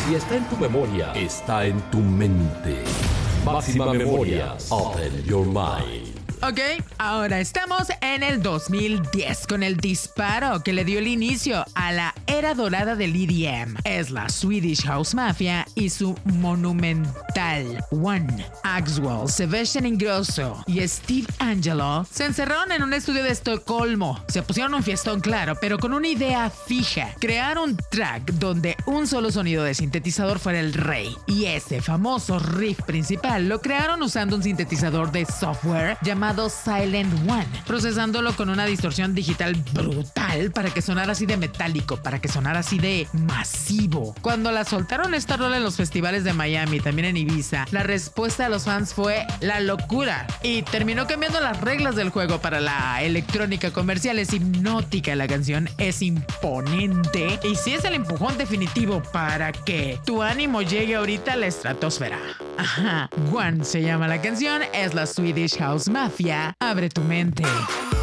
Si está en tu memoria, está en tu mente. Máxima Memorias. Open your mind. Ok, ahora estamos en el 2010 con el disparo que le dio el inicio a la era dorada del EDM. Es la Swedish House Mafia y su monumental One. Axwell, Sebastian Ingrosso y Steve Angelo se encerraron en un estudio de Estocolmo. Se pusieron un fiestón, claro, pero con una idea fija. Crear un track donde un solo sonido de sintetizador fuera el rey. Y ese famoso riff principal lo crearon usando un sintetizador de software llamado Silent One, procesándolo con una distorsión digital brutal para que sonara así de metálico, para que sonara así de masivo. Cuando la soltaron esta rola en los festivales de Miami, también en Ibiza, la respuesta de los fans fue la locura y terminó cambiando las reglas del juego para la electrónica comercial. Es hipnótica la canción, es imponente y sí es el empujón definitivo para que tu ánimo llegue ahorita a la estratosfera. Ajá, One se llama la canción, es la Swedish House Mafia. Abre tu mente.